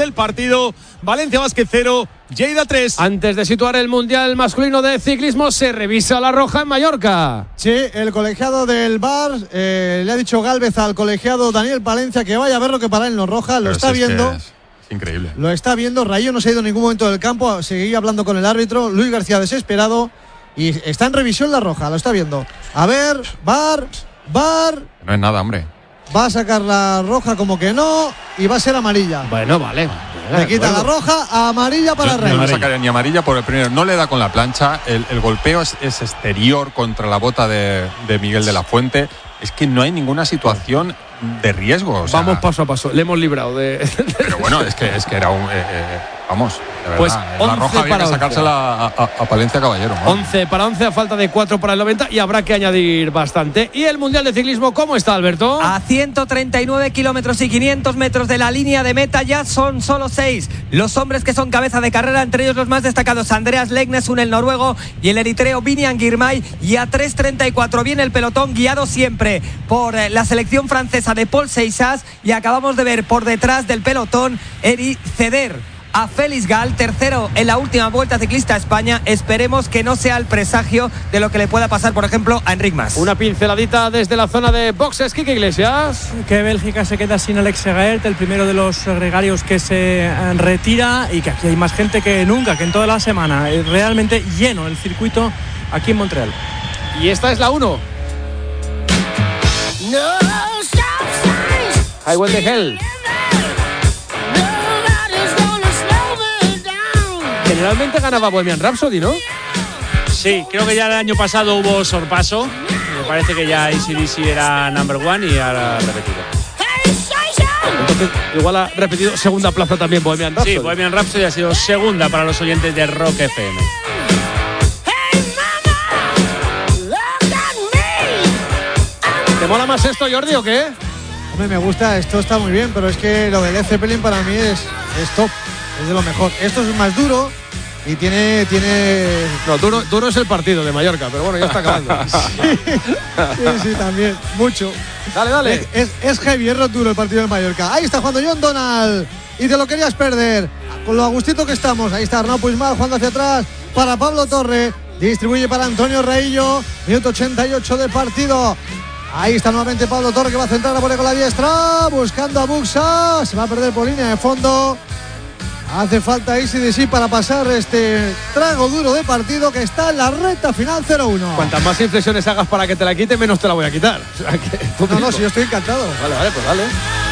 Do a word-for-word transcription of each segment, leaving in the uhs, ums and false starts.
del partido. Valencia Basket cero, Lleida tres. Antes de situar el Mundial masculino de ciclismo, se revisa la roja en Mallorca. Sí, el colegiado del V A R eh, le ha dicho Gálvez al colegiado Daniel Palencia que vaya a ver lo que para él no roja. Lo Pero está si es viendo. que es increíble. Lo está viendo. Rayo no se ha ido en ningún momento del campo. Seguía hablando con el árbitro. Luis García desesperado. Y está en revisión la roja. Lo está viendo. A ver, V A R, V A R. No es nada, hombre. Va a sacar la roja como que no. Y va a ser amarilla. Bueno, vale. Le quita la roja, amarilla para Yo, Rey. yo no sacaría ni amarilla por el primero. No le da con la plancha. El, el golpeo es, es exterior contra la bota de, de Miguel de la Fuente. Es que no hay ninguna situación de riesgo. O sea, vamos paso a paso. Le hemos librado de. Pero bueno, es que, es que era un. Eh, eh, vamos, de verdad. Pues la roja había para que sacársela a, a, a Palencia Caballero, ¿no? once para once a falta de cuatro para el noventa y habrá que añadir bastante. ¿Y el Mundial de Ciclismo cómo está, Alberto? A ciento treinta y nueve kilómetros y quinientos metros de la línea de meta ya son solo seis los hombres que son cabeza de carrera, entre ellos los más destacados Andreas Legnesund, el noruego, y el eritreo Vinian Girmay. Y a tres treinta y cuatro viene el pelotón, guiado siempre por la selección francesa de Paul Seixas, y acabamos de ver por detrás del pelotón Eri ceder a Félix Gal, tercero en la última Vuelta Ciclista a España. Esperemos que no sea el presagio de lo que le pueda pasar, por ejemplo, a Enric Mas. Una pinceladita desde la zona de boxes, Quique Iglesias. Que Bélgica se queda sin Alex Segaert, el primero de los gregarios que se retira, y que aquí hay más gente que nunca, que en toda la semana. Es realmente lleno el circuito aquí en Montreal. Y esta es la uno. Highway de Hell. Generalmente ganaba Bohemian Rhapsody, ¿no? Sí, creo que ya el año pasado hubo sorpaso. Me parece que ya A C D C era number one y ahora ha repetido. Entonces, igual ha repetido segunda plaza también Bohemian Rhapsody. Sí, Bohemian Rhapsody ha sido segunda para los oyentes de Rock F M. ¿Te mola más esto, Jordi, o qué? Hombre, me gusta, esto está muy bien, pero es que lo de Led Zeppelin para mí es, es top, es de lo mejor. Esto es más duro y tiene... tiene... No, duro, duro es el partido de Mallorca, pero bueno, ya está acabando. sí, sí, sí, también, mucho. Dale, dale. Es, es, es heavy, es duro el partido de Mallorca. Ahí está jugando John Donald y te lo querías perder. Con lo a gustito que estamos, ahí está Arnau Puigmal jugando hacia atrás para Pablo Torre. Distribuye para Antonio Raillo, minuto ochenta y ocho de partido. Ahí está nuevamente Pablo Torre, que va a centrar la bola con la diestra, buscando a Buxa, se va a perder por línea de fondo. Hace falta A C D C para pasar este trago duro de partido, que está en la recta final. Cero uno. Cuantas más inflexiones hagas para que te la quite, menos te la voy a quitar. O sea, que, no, no, si yo estoy encantado. Vale, vale, pues dale.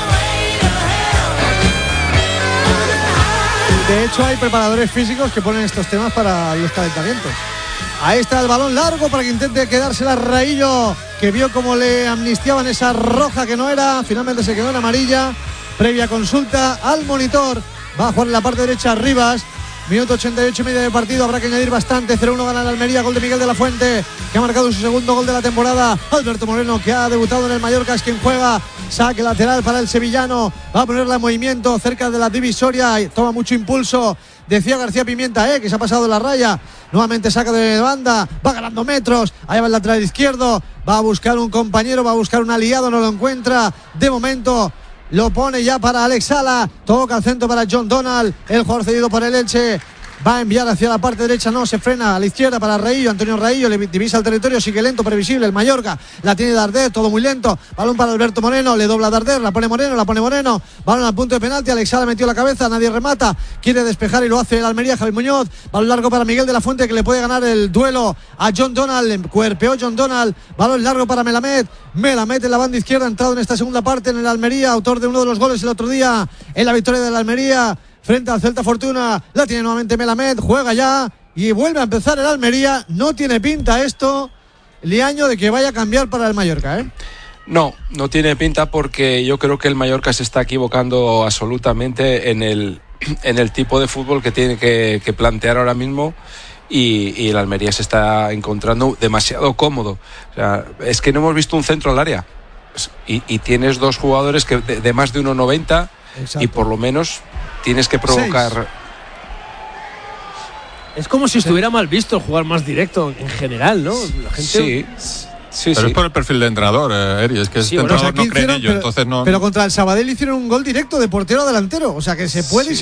De hecho, hay preparadores físicos que ponen estos temas para los calentamientos. Ahí está el balón largo para que intente quedársela Raillo, que vio como le amnistiaban esa roja que no era. Finalmente se quedó en amarilla. Previa consulta al monitor. Va a jugar en la parte derecha Rivas. Minuto ochenta y ocho y medio de partido. Habrá que añadir bastante. cero uno gana el Almería. Gol de Miguel de la Fuente, que ha marcado su segundo gol de la temporada. Alberto Moreno, que ha debutado en el Mallorca, es quien juega. Saque lateral para el sevillano. Va a ponerla en movimiento cerca de la divisoria. Y toma mucho impulso. Decía García Pimienta, eh, que se ha pasado la raya. Nuevamente saca de banda. Va ganando metros. Ahí va el lateral izquierdo. Va a buscar un compañero. Va a buscar un aliado. No lo encuentra. De momento lo pone ya para Alex Sala. Toca al centro para John Donald. El jugador cedido por el Elche. Va a enviar hacia la parte derecha, no, se frena a la izquierda para Raillo. Antonio Raillo le divisa el territorio, sigue lento, previsible el Mallorca. La tiene Darder, todo muy lento. Balón para Alberto Moreno, le dobla Darder, la pone Moreno, la pone Moreno. Balón al punto de penalti, Alex Sala metió la cabeza, nadie remata. Quiere despejar y lo hace el Almería, Javi Muñoz. Balón largo para Miguel de la Fuente, que le puede ganar el duelo a John Donald. Cuerpeó John Donald. Balón largo para Melamed. Melamed en la banda izquierda, ha entrado en esta segunda parte en el Almería, autor de uno de los goles el otro día en la victoria del Almería frente al Celta Fortuna. La tiene nuevamente Melamed, juega ya y vuelve a empezar el Almería. No tiene pinta esto, Liaño, de que vaya a cambiar para el Mallorca, ¿eh? No, no tiene pinta, porque yo creo que el Mallorca se está equivocando absolutamente en el, en el tipo de fútbol que tiene que, que plantear ahora mismo. Y, y el Almería se está encontrando demasiado cómodo. O sea, es que no hemos visto un centro al área. Y, y tienes dos jugadores que de, de más de uno noventa. Exacto. Y por lo menos tienes que provocar. Seis. Es como si estuviera mal visto jugar más directo en general, ¿no? La gente... Sí. Sí, pero sí. es por el perfil de entrenador, eh, Eri. Es que sí, este bueno, entrenador o sea, no cree hicieron, en ello, pero, entonces no. Pero contra el Sabadell hicieron un gol directo de portero a delantero. O sea, que se puede sí, y